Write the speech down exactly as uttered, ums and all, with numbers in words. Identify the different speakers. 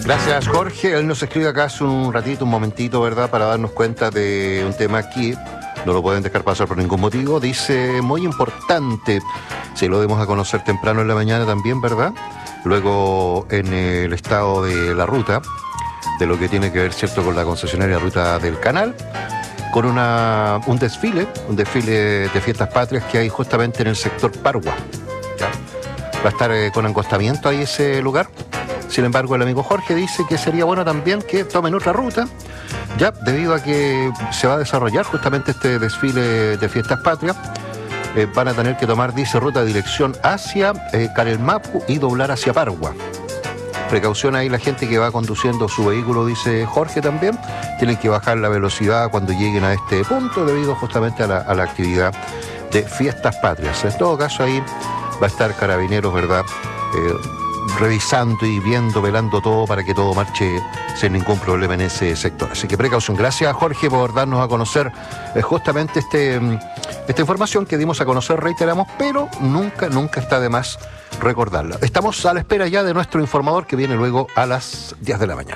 Speaker 1: Gracias, Jorge. Él nos escribe acá hace un ratito, un momentito, ¿verdad?, para darnos cuenta de un tema aquí. No lo pueden dejar pasar por ningún motivo. Dice, muy importante, si lo demos a conocer temprano en la mañana también, ¿verdad? Luego en el estado de la ruta, de lo que tiene que ver, ¿cierto?, con la concesionaria Ruta del Canal, con una, un desfile, un desfile de fiestas patrias que hay justamente en el sector Pargua. ¿Ya? Va a estar eh, con encostamiento ahí ese lugar. Sin embargo, el amigo Jorge dice que sería bueno también que tomen otra ruta, ya debido a que se va a desarrollar justamente este desfile de fiestas patrias. Eh, van a tener que tomar, dice, ruta de dirección hacia eh, Carelmapu y doblar hacia Pargua. Precaución ahí la gente que va conduciendo su vehículo, dice Jorge también. Tienen que bajar la velocidad cuando lleguen a este punto debido justamente a la, a la actividad de fiestas patrias. En todo caso ahí va a estar Carabineros, ¿verdad?, Eh, revisando y viendo, velando todo para que todo marche sin ningún problema en ese sector. Así que precaución. Gracias, Jorge, por darnos a conocer eh, justamente este, esta información que dimos a conocer, reiteramos, pero nunca, nunca está de más recordarla. Estamos a la espera ya de nuestro informador que viene luego a las diez de la mañana.